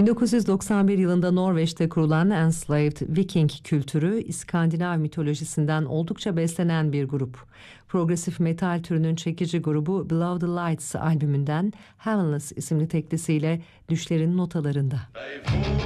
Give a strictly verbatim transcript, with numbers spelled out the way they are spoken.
bin dokuz yüz doksan bir yılında Norveç'te kurulan Enslaved Viking kültürü, İskandinav mitolojisinden oldukça beslenen bir grup. Progresif metal türünün çekici grubu Below the Lights albümünden Heavenless isimli teklisiyle düşlerin notalarında.